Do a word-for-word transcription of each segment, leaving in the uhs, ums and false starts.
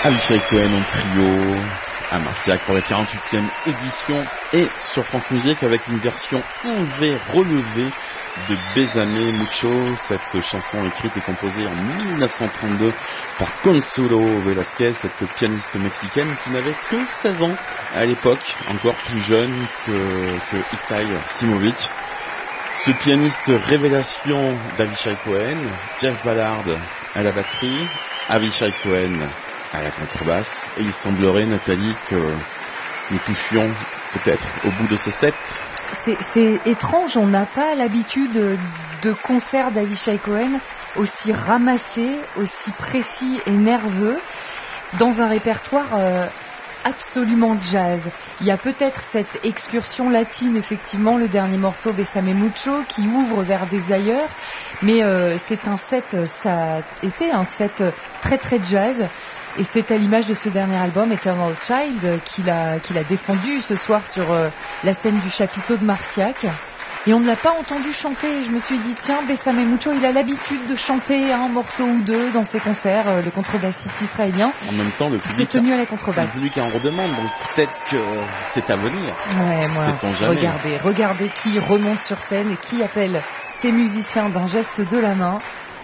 Avishai Cohen en trio à Marciac pour la quarante-huitième édition et sur France Musique avec une version enlevée, relevée de Bésame Mucho, cette chanson écrite et composée en mille neuf cent trente-deux par Consuelo Velasquez, cette pianiste mexicaine qui n'avait que seize ans à l'époque, encore plus jeune que, que Itai Simovic. Ce pianiste révélation d'Avishai Cohen, Jeff Ballard à la batterie, Avishai Cohen à la contrebasse, et il semblerait, Nathalie, que nous touchions peut-être au bout de ce set. C'est, c'est étrange, on n'a pas l'habitude de, de concerts d'Avishai Cohen aussi ramassés, aussi précis et nerveux, dans un répertoire euh, absolument jazz. Il y a peut-être cette excursion latine, effectivement, le dernier morceau, Bésame Mucho, qui ouvre vers des ailleurs, mais euh, c'est un set, ça a été un set très très jazz. Et c'est à l'image de ce dernier album, Eternal Child, qu'il a, qu'il a défendu ce soir sur euh, la scène du chapiteau de Marciac. Et on ne l'a pas entendu chanter. Je me suis dit, tiens, Bésame Mucho, il a l'habitude de chanter un morceau ou deux dans ses concerts, euh, le contrebassiste israélien. En même temps, le public s'est tenu à la contrebasse. Le public en redemande, donc peut-être que c'est à venir. Ouais, moi, sait-on jamais. Regardez, regardez qui remonte sur scène et qui appelle ses musiciens d'un geste de la main.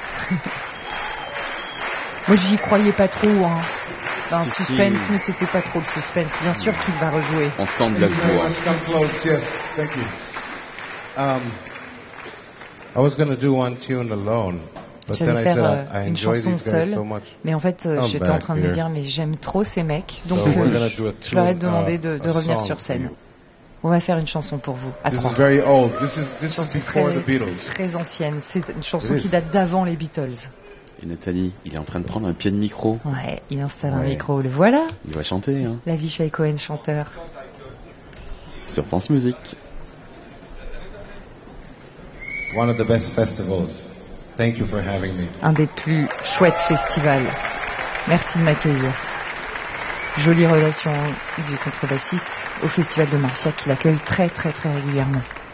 Moi, j'y croyais pas trop, hein. Un si, suspense, si. mais c'était pas trop de suspense. Bien sûr qu'il va rejouer. On sent de la joie. Um, I was going to do one tune alone, but then J'allais I faire said euh, I, I une enjoy chanson these guys seule, so much. mais en fait, euh, Come j'étais back en train de me here. dire, mais j'aime trop ces mecs, donc So we're euh, gonna do a je leur ai tune, demandé uh, de, de a revenir song sur for scène. you. On va faire une chanson pour vous, à This trois. is very old. This is this is Chanson before très, the Beatles. très ancienne. C'est une chanson It is. qui date d'avant les Beatles. Et Nathalie, il est en train de prendre un pied de micro. Ouais, il installe un Ouais. micro. Le voilà, Il va chanter, hein, l'Avishai Cohen chanteur. sur France Musique. One of the best festivals. Thank you for having me. Un des plus chouettes festivals. Merci de m'accueillir. Jolie relation du contrebassiste au festival de Marciac qui l'accueille très très très régulièrement.